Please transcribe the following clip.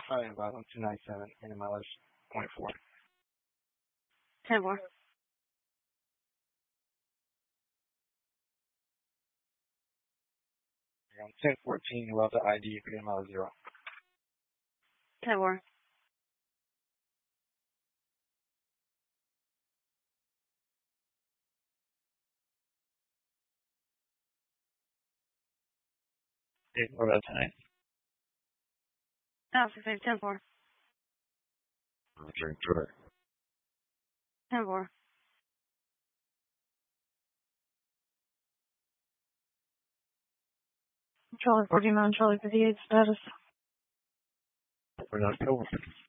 Hi, about 297 in MLS point 4. 10-4. On 1014, we'll have the ID for MLS 0. 10-4. What about tonight? No, 10-4. Drink Twitter. 10-4. Charlie 49, Charlie 58 status. We're not cool.